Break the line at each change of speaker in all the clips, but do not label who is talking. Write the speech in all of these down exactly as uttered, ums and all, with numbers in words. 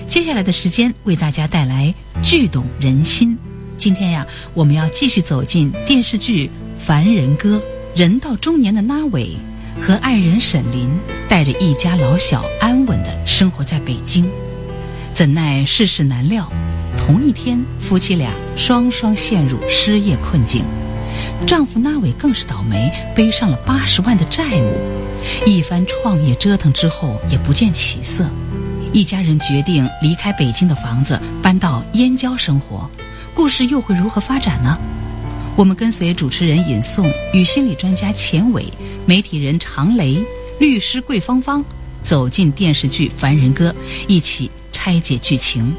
接下来的时间为大家带来剧动人心。今天呀，我们要继续走进电视剧《凡人歌》。人到中年的那伟和爱人沈林带着一家老小安稳地生活在北京，怎奈世事难料，同一天夫妻俩双双陷入失业困境。丈夫那伟更是倒霉，背上了八十万的债务，一番创业折腾之后也不见起色。一家人决定离开北京的房子，搬到燕郊生活。故事又会如何发展呢？我们跟随主持人尹颂与心理专家钱伟、媒体人常雷、律师桂芳芳走进电视剧《凡人歌》，一起拆解剧情。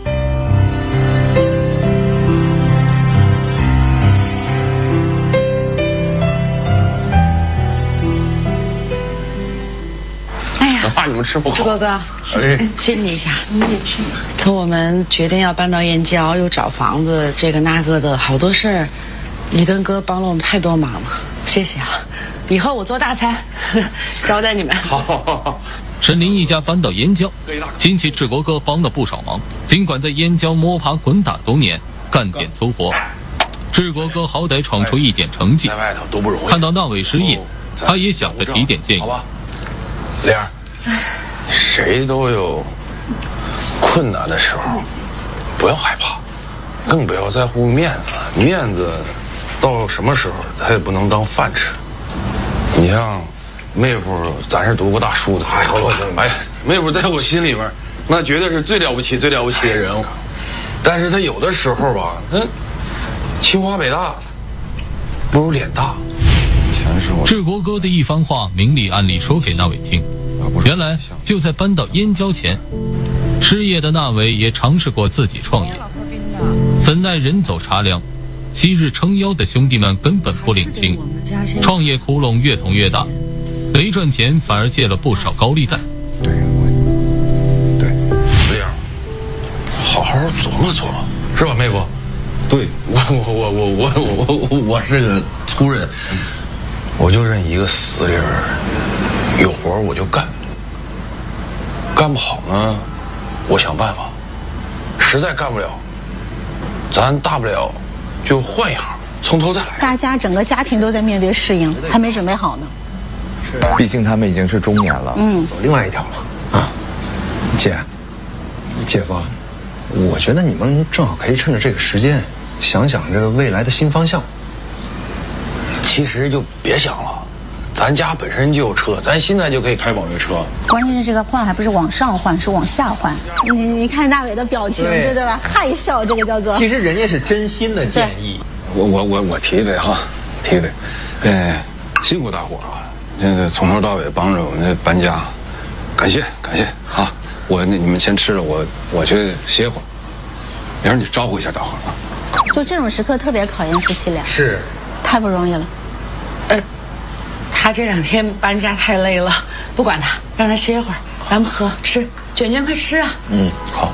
怕你们吃不好。
朱哥哥，哎，接你一下。你也去。从我们决定要搬到燕郊，又找房子，这个那个的好多事儿，你跟哥帮了我们太多忙了，谢谢啊！以后我做大餐，招待你们。
好，好，好。
沈林一家搬到燕郊，亲戚志国哥帮了不少忙。尽管在燕郊摸爬滚打多年，干点粗活，志国哥好歹闯出一点成绩。
在外头都不容易。
看到那伟失业，他也想着提点建议。
好吧，莲儿。谁都有困难的时候，不要害怕，更不要在乎面子。面子到什么时候他也不能当饭吃。你像妹夫，咱是读过大书的，哎，妹夫在我心里边那绝对是最了不起、最了不起的人物。但是他有的时候吧，他清华北大不如脸大。
志国哥的一番话明里暗里说给那伟听。原来就在搬到燕郊前，失业的那伟也尝试过自己创业，怎奈人走茶凉，昔日撑腰的兄弟们根本不领情，创业窟窿越捅越大，没赚钱反而借了不少高利贷。
对，对，这样好好琢磨琢磨，是吧，妹夫？对，我我我我我我我我是个粗人，我就认一个死理儿，有活我就干。干不好呢，我想办法。实在干不了，咱大不了就换一行，从头再来。
大家整个家庭都在面对适应，还没准备好呢。
毕竟他们已经是中年了，
嗯，
走另外一条了啊。姐，姐夫，我觉得你们正好可以趁着这个时间，想想这个未来的新方向。
其实就别想了。咱家本身就有车，咱现在就可以开网约车。
关键是这个换还不是往上换，是往下换。你你看大伟的表情，知道吧？害笑，这个叫做。
其实人家是真心的建议。
我我我我提一杯哈，提一杯。哎，辛苦大伙啊！这个从头到尾帮着我们搬家，感谢感谢啊！我那你们先吃了，我我去歇会儿。要是你招呼一下大伙啊。
就这种时刻特别考验夫妻俩。
是。
太不容易了。
呃。他这两天搬家太累了，不管他，让他歇一会儿。咱们喝吃，卷卷快吃啊！
嗯，好。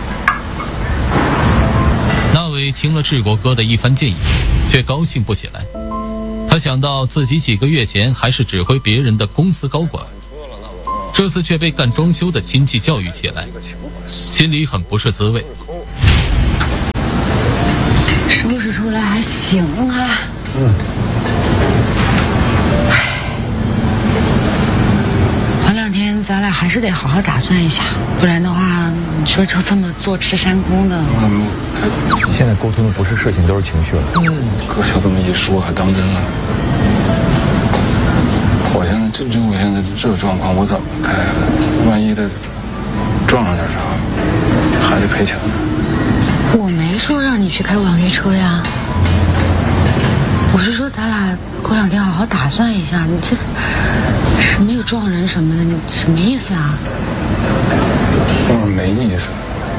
那伟听了志国哥的一番建议，却高兴不起来。他想到自己几个月前还是指挥别人的公司高管，这次却被干装修的亲戚教育起来，心里很不是滋味。
收拾出来还行啊。
嗯。
咱俩还是得好好打算一下，不然的话，你说就这么坐吃山空的。
嗯，现在沟通的不是事情，都是情绪了。
嗯，可是这么一说，还当真了。我现在这就我现在这个状况，我怎么开？万一他撞上点啥，还得赔钱呢。
我没说让你去开网约车呀，我是说咱俩过两天好好打算一下。你这什么有撞人什么的，你什么意思啊？
我没意思，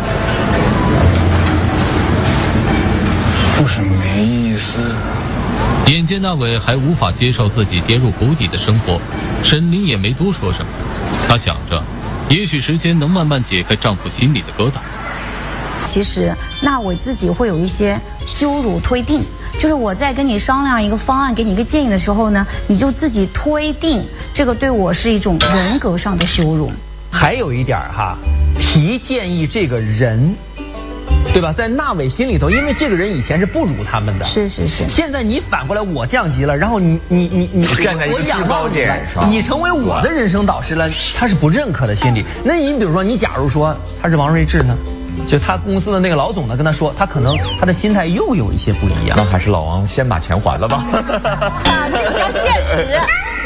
不是没意思。
眼见那伟还无法接受自己跌入谷底的生活，沈林也没多说什么。她想着，也许时间能慢慢解开丈夫心里的疙瘩。
其实那我自己会有一些羞辱推定，就是我在跟你商量一个方案，给你一个建议的时候呢，你就自己推定，这个对我是一种人格上的羞辱。
还有一点哈，
提建议这个人。对吧？在纳伟心里头，因为这个人以前是不如他们的，
是是是。
现在你反过来，我降级了，然后你你你你
站在一个制高点上，
你成为我的人生导师了，他是不认可的心理。那你比如说，你假如说他是王睿智呢，就他公司的那个老总呢，跟他说，他可能他的心态又有一些不一样。
那还是老王先把钱还了吧。
啊，这个比较现实。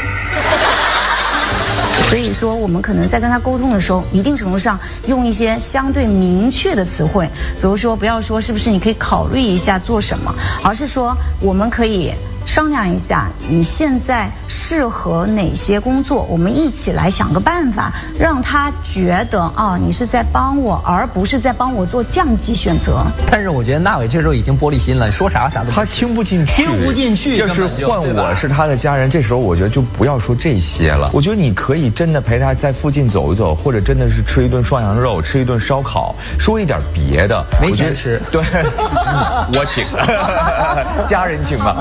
所以说，我们可能在跟他沟通的时候，一定程度上用一些相对明确的词汇，比如说，不要说是不是你可以考虑一下做什么，而是说我们可以商量一下你现在适合哪些工作，我们一起来想个办法，让他觉得哦，你是在帮我，而不是在帮我做降级选择。
但是我觉得纳伟这时候已经玻璃心了，说啥啥都
他听不进去，
听不进去。
就是换我是他的家人，这时候我觉得就不要说这些了。我觉得你可以真的陪他在附近走一走，或者真的是吃一顿涮羊肉，吃一顿烧烤，说一点别的。
没钱吃，
对，我请，家人请吧。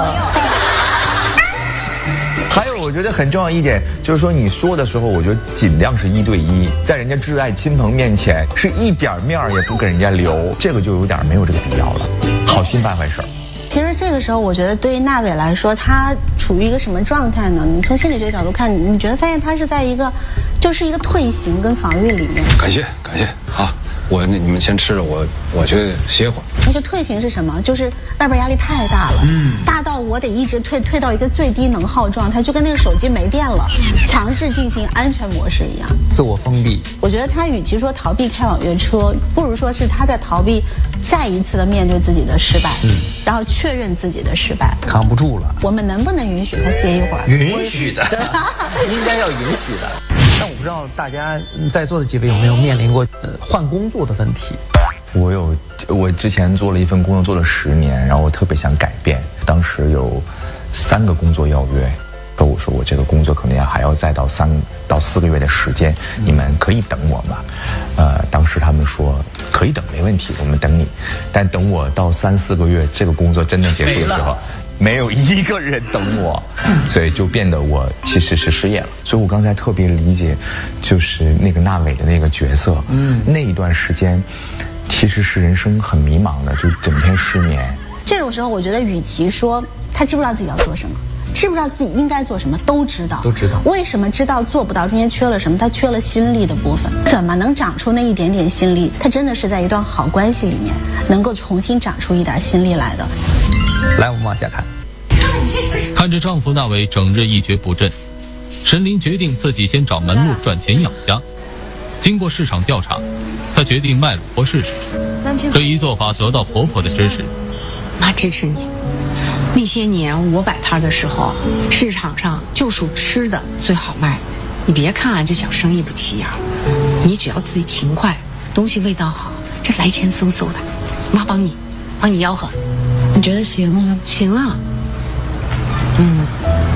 还有，我觉得很重要一点就是说，你说的时候，我觉得尽量是一对一，在人家挚爱亲朋面前，是一点面儿也不给人家留，这个就有点没有这个必要了。好心办坏事。
其实这个时候，我觉得对于纳伟来说，他处于一个什么状态呢？你从心理学角度看，你你觉得发现他是在一个，就是一个退行跟防御里面。
感谢感谢啊！我那你们先吃着，我我去歇会儿。
那个退行是什么？就是外边压力太大了，嗯，大到我得一直退退到一个最低能耗状态，就跟那个手机没电了，强制进行安全模式一样，
自我封闭。
我觉得他与其说逃避开网约车，不如说是他在逃避再一次的面对自己的失败，嗯，然后确认自己的失败，
扛不住了。
我们能不能允许他歇一会儿？
允许的，应该要允许的。但我不知道大家在座的几位有没有面临过呃换工作的问题？
我有，我之前做了一份工作，做了十年，然后我特别想改变。当时有三个工作邀约，说我说我这个工作可能要还要再到三到四个月的时间，你们可以等我吗？呃，当时他们说可以等，没问题，我们等你。但等我到三四个月，这个工作真正结束的时候，没有一个人等我，所以就变得我其实是失业了。所以我刚才特别理解，就是那个纳伟的那个角色，嗯，那一段时间其实是人生很迷茫的，就整天失眠。
这种时候，我觉得与其说他知不知道自己要做什么，知不知道自己应该做什么，都知道，
都知道。
为什么知道做不到？中间缺了什么？他缺了心力的部分。怎么能长出那一点点心力？他真的是在一段好关系里面，能够重新长出一点心力来的。
来，我们往下看。
看着丈夫纳伟整日一蹶不振，沈林决定自己先找门路赚钱养家。经过市场调查，她决定卖卤货试试。这一做法得到婆婆的支持。
妈支持你。那些年我摆摊的时候，市场上就属吃的最好卖。你别看俺这小生意不起眼，你只要自己勤快，东西味道好，这来钱嗖嗖的。妈帮你，帮你吆喝。你觉得行吗？行啊。嗯。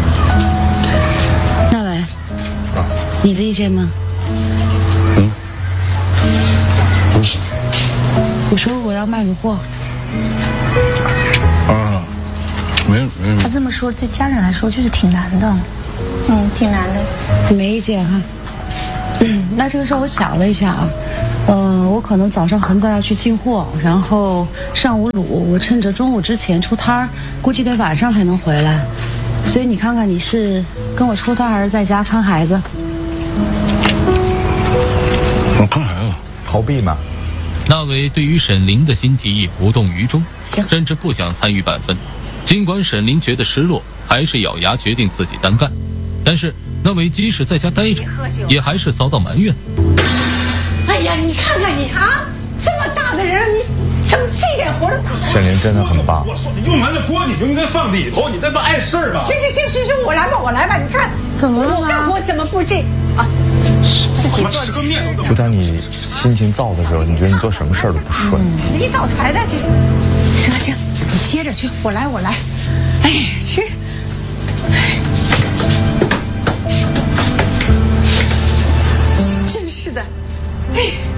纳伟，啊，你的意见呢？
嗯。嗯。
我说我要卖卤货。
啊。没没。
他这么说对家人来说就是挺难的，
嗯，挺难的。
你没意见哈？嗯，那这个事儿我想了一下啊，呃，我可能早上很早要去进货，然后上午卤，我趁着中午之前出摊儿，估计得晚上才能回来。所以你看看，你是跟我出摊还是在家看孩子？
我看孩子。
逃避嘛。
纳伟对于沈林的新提议无动于衷，甚至不想参与半分。尽管沈林觉得失落，还是咬牙决定自己单干，但是纳伟即使在家待着，也还是遭到埋怨。
哎呀，你看看你啊，这么大的人，你怎么这点活都不会？
沈林真的很棒。
我说你用完了锅，你就应该放里头，你这不碍事儿吧？
行行行行行，我来吧，我来吧。你看，
怎么了？
我干活怎么不这啊？自己做
这个面都
就当你心情燥的时候，你觉得你做什么事儿都不顺。
嗯、一早才在这，行了行，你歇着去，我来我来。哎，这，真是的，哎。